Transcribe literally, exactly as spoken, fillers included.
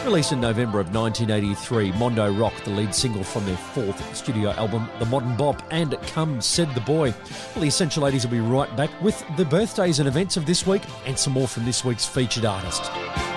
Released in November of nineteen eighty-three, Mondo Rock, the lead single from their fourth studio album, The Modern Bop, and Come Said the Boy. Well, the Essential eighties will be right back with the birthdays and events of this week and some more from this week's featured artist.